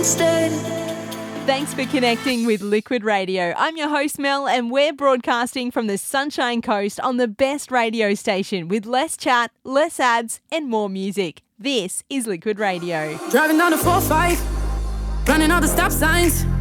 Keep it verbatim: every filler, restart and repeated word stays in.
instead. Thanks for connecting with Liquid Radio. I'm your host, Mel, and we're broadcasting from the Sunshine Coast on the best radio station with less chat, less ads, and more music. This is Liquid Radio. Driving down the four five, running all the stop signs.